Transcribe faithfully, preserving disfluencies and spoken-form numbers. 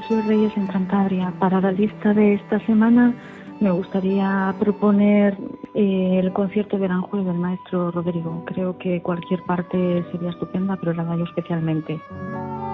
Jesús Reyes en Cantabria. Para la lista de esta semana me gustaría proponer eh, el concierto de Aranjuez del maestro Rodrigo. Creo que cualquier parte sería estupenda, pero la gallo especialmente.